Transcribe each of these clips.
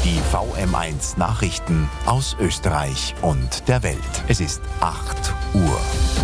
Die VM1 Nachrichten aus Österreich und der Welt. Es ist 8 Uhr.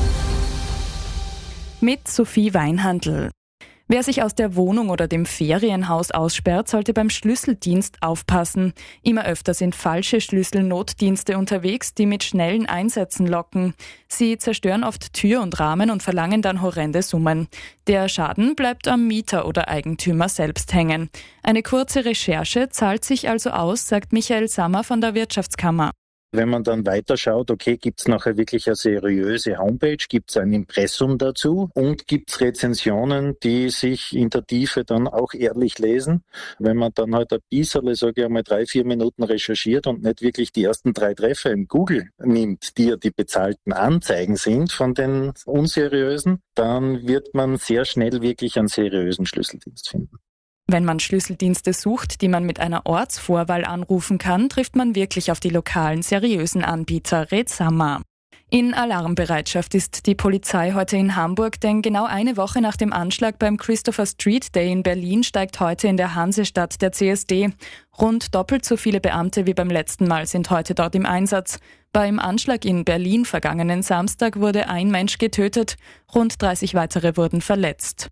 Mit Sophie Weinhandl. Wer sich aus der Wohnung oder dem Ferienhaus aussperrt, sollte beim Schlüsseldienst aufpassen. Immer öfter sind falsche Schlüsselnotdienste unterwegs, die mit schnellen Einsätzen locken. Sie zerstören oft Tür und Rahmen und verlangen dann horrende Summen. Der Schaden bleibt am Mieter oder Eigentümer selbst hängen. Eine kurze Recherche zahlt sich also aus, sagt Michael Sammer von der Wirtschaftskammer. Wenn man dann weiterschaut, okay, gibt es nachher wirklich eine seriöse Homepage, gibt es ein Impressum dazu und gibt es Rezensionen, die sich in der Tiefe dann auch ehrlich lesen. Wenn man dann halt ein bisschen, sage ich einmal, 3-4 Minuten recherchiert und nicht wirklich die ersten 3 Treffer im Google nimmt, die ja die bezahlten Anzeigen sind von den unseriösen, dann wird man sehr schnell wirklich einen seriösen Schlüsseldienst finden. Wenn man Schlüsseldienste sucht, die man mit einer Ortsvorwahl anrufen kann, trifft man wirklich auf die lokalen, seriösen Anbieter, rät Sammer. In Alarmbereitschaft ist die Polizei heute in Hamburg, denn genau eine Woche nach dem Anschlag beim Christopher Street Day in Berlin steigt heute in der Hansestadt der CSD. Rund doppelt so viele Beamte wie beim letzten Mal sind heute dort im Einsatz. Beim Anschlag in Berlin vergangenen Samstag wurde ein Mensch getötet, rund 30 weitere wurden verletzt.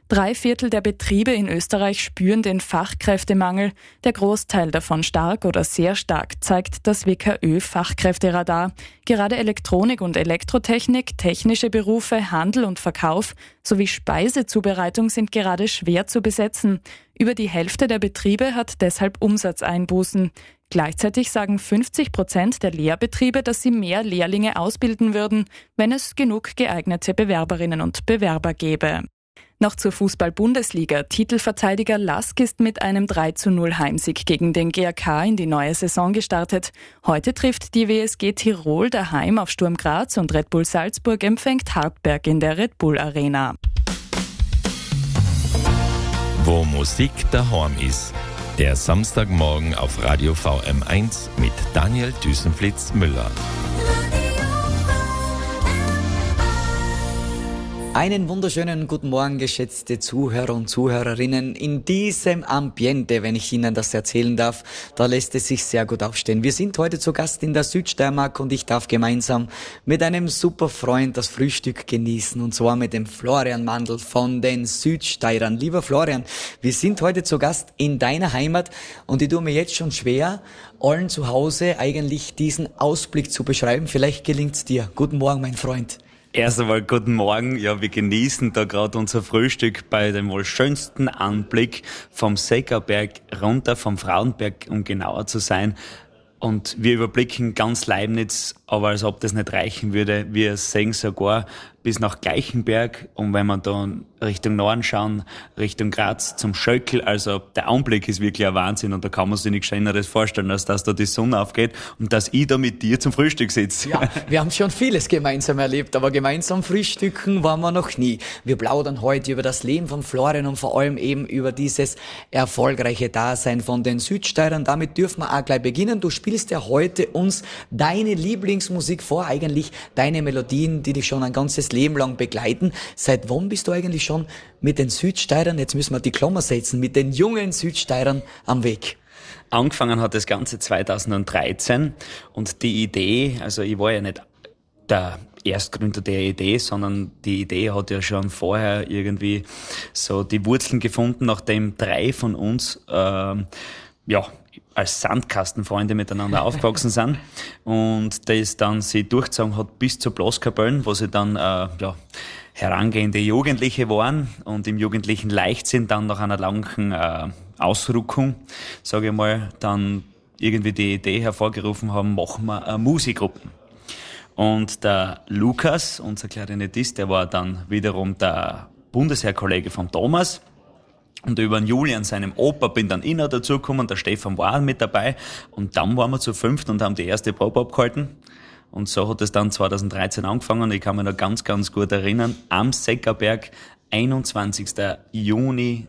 3/4 der Betriebe in Österreich spüren den Fachkräftemangel. Der Großteil davon stark oder sehr stark, zeigt das WKÖ-Fachkräfteradar. Gerade Elektronik und Elektrotechnik, technische Berufe, Handel und Verkauf sowie Speisezubereitung sind gerade schwer zu besetzen. Über die Hälfte der Betriebe hat deshalb Umsatzeinbußen. Gleichzeitig sagen 50% der Lehrbetriebe, dass sie mehr Lehrlinge ausbilden würden, wenn es genug geeignete Bewerberinnen und Bewerber gäbe. Noch zur Fußball-Bundesliga. Titelverteidiger Lask ist mit einem 3:0 Heimsieg gegen den GAK in die neue Saison gestartet. Heute trifft die WSG Tirol daheim auf Sturm Graz und Red Bull Salzburg empfängt Hartberg in der Red Bull Arena. Wo Musik daheim ist. Der Samstagmorgen auf Radio VM1 mit Daniel Düsenflitz-Müller. Einen wunderschönen guten Morgen, geschätzte Zuhörer und Zuhörerinnen. In diesem Ambiente, wenn ich Ihnen das erzählen darf, da lässt es sich sehr gut aufstehen. Wir sind heute zu Gast in der Südsteiermark und ich darf gemeinsam mit einem super Freund das Frühstück genießen, und zwar mit dem Florian Mandl von den Südsteirern. Lieber Florian, wir sind heute zu Gast in deiner Heimat und ich tue mir jetzt schon schwer, allen zu Hause eigentlich diesen Ausblick zu beschreiben. Vielleicht gelingt's dir. Guten Morgen, mein Freund. Erst einmal guten Morgen. Ja, wir genießen da gerade unser Frühstück bei dem wohl schönsten Anblick vom Säckerberg runter, vom Frauenberg, um genauer zu sein. Und wir überblicken ganz Leibniz, aber als ob das nicht reichen würde. Wir sehen sogar bis nach Gleichenberg, und wenn wir da Richtung Norden schauen, Richtung Graz zum Schöckl, also der Anblick ist wirklich ein Wahnsinn, und da kann man sich nichts Schöneres vorstellen, als dass da die Sonne aufgeht und dass ich da mit dir zum Frühstück sitze. Ja, wir haben schon vieles gemeinsam erlebt, aber gemeinsam frühstücken waren wir noch nie. Wir plaudern heute über das Leben von Florian und vor allem eben über dieses erfolgreiche Dasein von den Südsteirern. Damit dürfen wir auch gleich beginnen. Du spielst ja heute uns deine Lieblingsmusik vor, eigentlich deine Melodien, die dich schon ein ganzes Leben lang begleiten. Seit wann bist du eigentlich schon mit den Südsteirern, jetzt müssen wir die Klammer setzen, mit den jungen Südsteirern am Weg? Angefangen hat das Ganze 2013 und die Idee, also ich war ja nicht der Erstgründer der Idee, sondern die Idee hat ja schon vorher irgendwie so die Wurzeln gefunden, nachdem 3 von uns als Sandkastenfreunde miteinander aufgewachsen sind und das dann sie durchgezogen hat bis zur Blaskapellen, wo sie dann herangehende Jugendliche waren und im jugendlichen Leichtsinn dann nach einer langen Ausruckung, sage ich mal, dann irgendwie die Idee hervorgerufen haben, machen wir eine Musikgruppe. Und der Lukas, unser Klarinettist, der war dann wiederum der Bundesheerkollege von Thomas. Und über den Julian, seinem Opa, bin dann ich noch dazugekommen, der Stefan war auch mit dabei. Und dann waren wir zu 5 und haben die erste Probe abgehalten. Und so hat es dann 2013 angefangen. Ich kann mich noch ganz, ganz gut erinnern, am Säckerberg, 21. Juni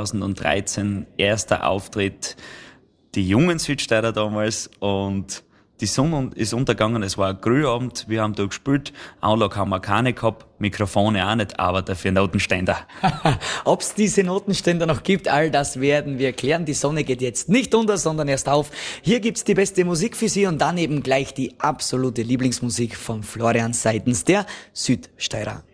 2013, erster Auftritt, die jungen Südsteirer damals. Und Die Sonne ist untergegangen, es war ein Grühabend, wir haben da gespielt, Anlage haben wir keine gehabt, Mikrofone auch nicht, aber dafür Notenständer. Ob's diese Notenständer noch gibt, all das werden wir klären. Die Sonne geht jetzt nicht unter, sondern erst auf. Hier gibt's die beste Musik für Sie und dann eben gleich die absolute Lieblingsmusik von Florian seitens der Südsteirer.